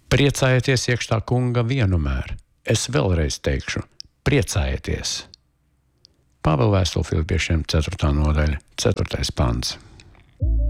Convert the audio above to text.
Priecājieties iekšā kunga vienmēr. Es vēlreiz teikšu, priecājieties. Pāvila vēstule Filipiešiem 4. nodaļa, 4. pants.